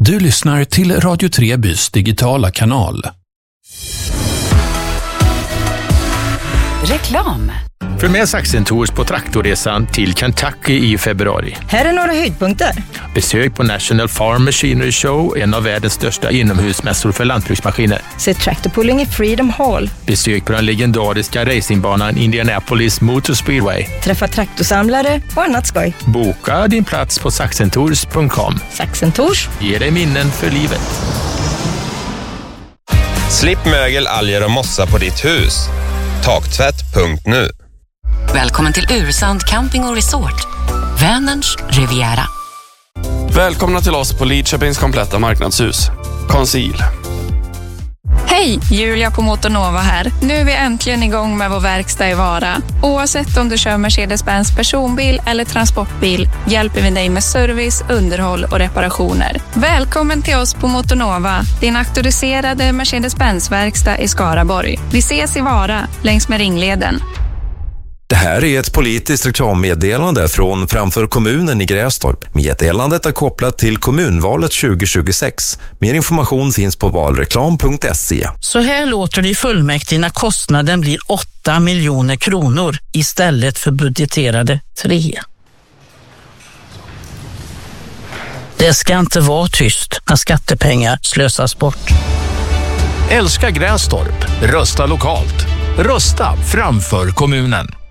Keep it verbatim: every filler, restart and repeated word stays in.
Du lyssnar till Radio Trebys digitala kanal. Reklam. Följ med Saxen Tours på traktorresan till Kentucky i februari. Här är några höjdpunkter. Besök på National Farm Machinery Show, en av världens största inomhusmässor för lantbruksmaskiner. Se tractorpulling i Freedom Hall. Besök på den legendariska racingbanan Indianapolis Motor Speedway. Träffa traktorsamlare och annat skoj. Boka din plats på saxen tours punkt com. Saxen Tours Ge dig minnen för livet. Slipp mögel, alger och mossa på ditt hus. Taktvätt punkt nu. Välkommen till Ursand Camping och Resort. Vänerns Riviera. Välkomna till oss på Lidköpings kompletta marknadshus. Conceal. Hej, Julia på Motornova här. Nu är vi äntligen igång med vår verkstad i Vara. Oavsett om du kör Mercedes-Benz personbil eller transportbil hjälper vi dig med service, underhåll och reparationer. Välkommen till oss på Motornova, din auktoriserade Mercedes-Benz-verkstad i Skaraborg. Vi ses i Vara, längs med Ringleden. Det här är ett politiskt reklammeddelande från Framför kommunen i Grästorp. Meddelandet är kopplat till kommunvalet tjugo tjugosex. Mer information finns på valreklam punkt se. Så här låter det i fullmäktige när kostnaden blir åtta miljoner kronor istället för budgeterade tre. Det ska inte vara tyst när skattepengar slösas bort. Älska Grästorp. Rösta lokalt. Rösta framför kommunen.